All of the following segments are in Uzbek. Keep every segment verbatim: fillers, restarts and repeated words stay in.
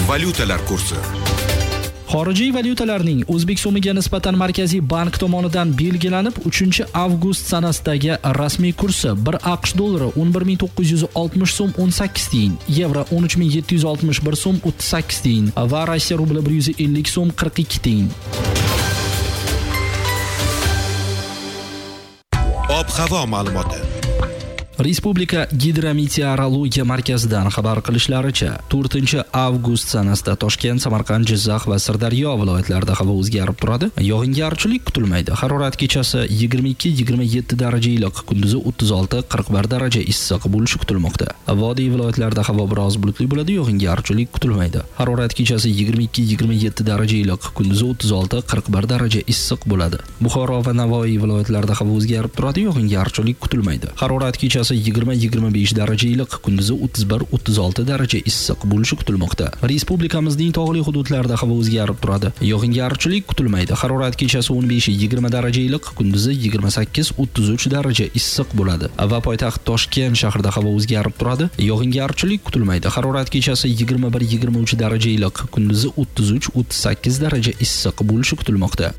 Valyutalar kursi. Xorijiy valyutalarning O'zbek so'miga nisbatan Markaziy bank tomonidan belgilanib uchinchi avgust sanasidagi rasmiy kursi bir AQSh dollari o'n bir ming to'qqiz yuz oltmish so'm o'n sakkiz tiyin, yevro o'n uch ming yetti yuz oltmish bir so'm o'ttiz sakkiz tiyin va Rossiya rubli bir yuz ellik so'm qirq ikki tiyin. Ob-havo ma'lumoti. Respublika Gidrometeorologiya markazidan xabar qilishlaricha, to'rtinchi avgust sanasida Toshkent, Samarqand, Jizzax va Sirdaryo viloyatlarida havo o'zgarib turadi. Yog'ingarchilik kutilmaydi. Harorat kechasi yigirma ikki yigirma yetti daraja iliq, kunduzi o'ttiz olti qirq bir daraja issiq bo'lishi kutilmoqda. Vodiy viloyatlarida havo biroz bulutli bo'ladi, yog'ingarchilik kutilmaydi. Harorat kechasi yigirma ikki yigirma yetti daraja iliq, kunduzi o'ttiz olti qirq bir daraja issiq bo'ladi. Buxoro va Navoiy viloyatlarida havo o'zgarib turadi, yog'ingarchilik kutilmaydi. Harorat kechasi yigirma yigirma besh daraja iliq, kunduzi o'ttiz bir o'ttiz olti daraja issiq bo'lishi kutilmoqda. Respublikamizning tog'li hududlarida havo o'zgarib turadi. Yog'ingarchilik kutilmaydi. Harorat kechasi o'n besh yigirma daraja iliq, kunduzi yigirma sakkiz o'ttiz uch daraja issiq bo'ladi. Va poytaxt Toshkent shahrida havo o'zgarib turadi. Yog'ingarchilik kutilmaydi. Harorat kechasi yigirma bir yigirma uch daraja iliq, kunduzi o'ttiz uch o'ttiz sakkiz daraja issiq bo'lishi kutilmoqda.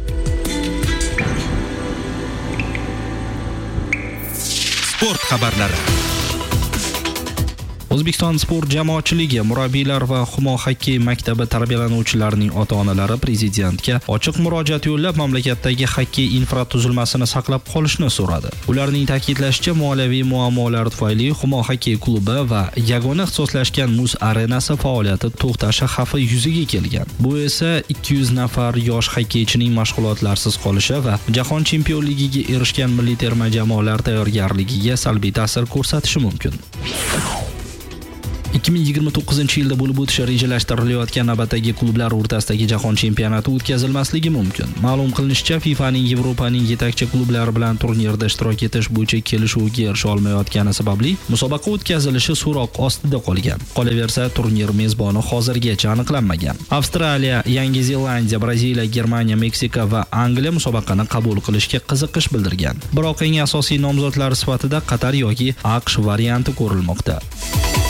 Sport xabarlari. O'zbekiston sport jamoatchiligi, murabbiylar va Humo xokkey maktabi tarbiyalanuvchilarining ota-onalari prezidentga ochiq murojaat yo'llab mamlakatdagi xokkey infratuzilmasini saqlab qolishni so'radi. Ularning ta'kidlashicha, moliyaviy muammolar tufayli Humo xokkey klubi va yagona ixtisoslashgan muz arenasi faoliyati to'xtashi xavfi yuzaga kelgan. Bu esa ikki yuz nafar yosh xokkeychining mashg'ulotlarsiz qolishi va jahon chempionligiga erishgan milliy terma jamoalar tayyorgarligiga salbiy ta'sir ko'rsatishi mumkin. ikki ming yigirma to'qqizinchi yilda bo'lib o'tishi rejalashtirilayotgan navbatdagi klublar o'rtasidagi jahon chempionati o'tkazilmasligi mumkin. Ma'lum qilinishicha, FIFAning Yevropaning yetakchi klublari bilan turnirda ishtirok etish bo'yicha kelishuvga erisha olmayotgani sababli musobaqa o'tkazilishi so'roq ostida qolgan. Qolaversa, turnir mezboni hozirgacha aniqlanmagan. Avstraliya, Yangi Zelandiya, Braziliya, Germaniya, Meksika va Angliya musobaqani qabul qilishga qiziqish bildirgan. Biroq eng asosiy nomzodlar sifatida Qatar yoki AQSh varianti ko'rilmoqda.